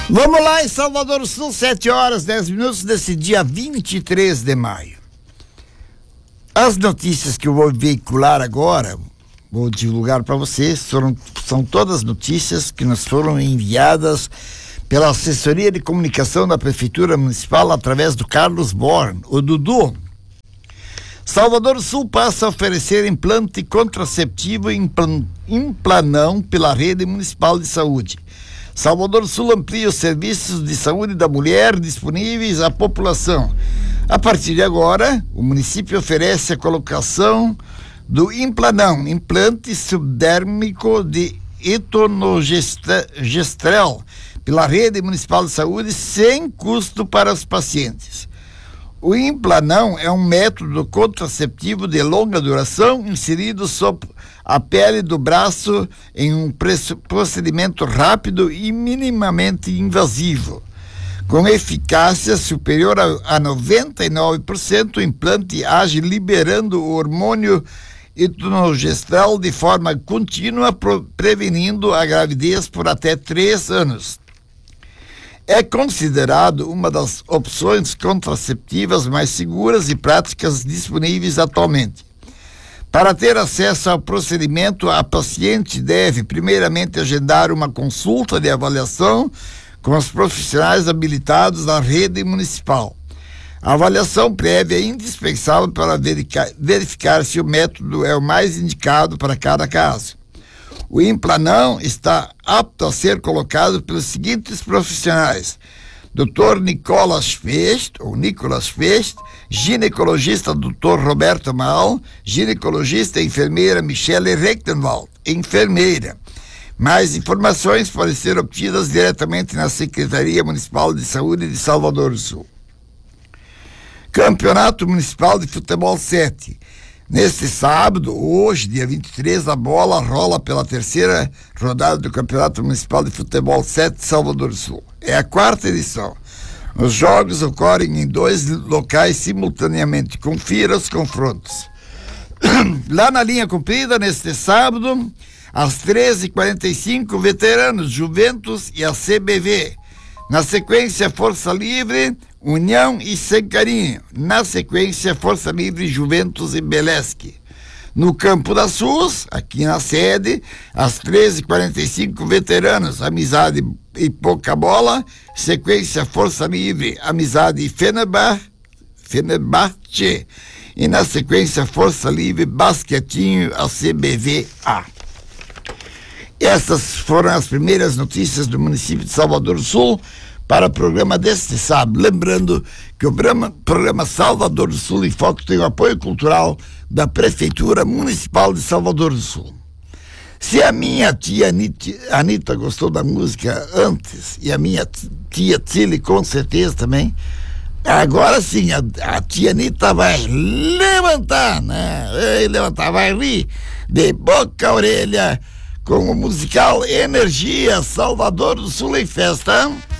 Vamos lá, em Salvador do Sul, 7h10 desse dia 23 de maio. As notícias que eu vou veicular agora, vou divulgar para vocês, são todas notícias que nos foram enviadas pela assessoria de comunicação da Prefeitura Municipal através do Carlos Born, o Dudu. Salvador do Sul passa a oferecer implante contraceptivo em Implanão pela Rede Municipal de Saúde. Salvador do Sul amplia os serviços de saúde da mulher disponíveis à população. A partir de agora, o município oferece a colocação do Implanão, implante subdérmico de etonogestrel, pela Rede Municipal de Saúde, sem custo para os pacientes. O Implanão é um método contraceptivo de longa duração inserido sob a pele do braço em um procedimento rápido e minimamente invasivo. Com eficácia superior a 99%, o implante age liberando o hormônio etonogestrel de forma contínua, prevenindo a gravidez por até 3 anos. É considerado uma das opções contraceptivas mais seguras e práticas disponíveis atualmente. Para ter acesso ao procedimento, a paciente deve primeiramente agendar uma consulta de avaliação com os profissionais habilitados da rede municipal. A avaliação prévia é indispensável para verificar se o método é o mais indicado para cada caso. O Implanão está apto a ser colocado pelos seguintes profissionais: Dr. Nicolas Fest, ginecologista Dr. Roberto Mal, ginecologista e enfermeira Michele Rechtenwald, enfermeira. Mais informações podem ser obtidas diretamente na Secretaria Municipal de Saúde de Salvador do Sul. Campeonato Municipal de Futebol 7. Neste sábado, hoje, dia 23, a bola rola pela terceira rodada do Campeonato Municipal de Futebol 7 de Salvador do Sul. É a 4ª edição. Os jogos ocorrem em 2 locais simultaneamente. Confira os confrontos. Lá na linha comprida, neste sábado, às 13h45, veteranos, Juventus e a CBV. Na sequência, Força Livre, União e Sem Carinho. Na sequência, Força Livre, Juventus e Belesque. No Campo das SUS, aqui na sede, às 13h45, veteranos, Amizade e Pouca Bola. Sequência, Força Livre, Amizade e Fenerbahçe. E na sequência, Força Livre, Basquetinho, a CBVA. Essas foram as primeiras notícias do município de Salvador do Sul para o programa deste sábado. Lembrando que o programa Salvador do Sul em Foco tem o apoio cultural da Prefeitura Municipal de Salvador do Sul. Se a minha tia Anita gostou da música antes, e a minha tia Tilly com certeza também, agora sim, a tia Anita vai levantar, né? Vai rir de boca a orelha com o musical Energia Salvador do Sul em Festa.